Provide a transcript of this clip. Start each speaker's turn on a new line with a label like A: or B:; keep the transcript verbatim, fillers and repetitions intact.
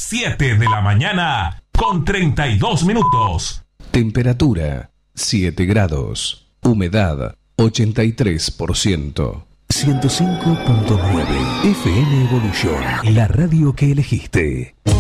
A: siete de la mañana con treinta y dos minutos.
B: Temperatura siete grados. Humedad ochenta y tres por ciento.
C: ciento cinco punto nueve F M Evolución, la radio que elegiste.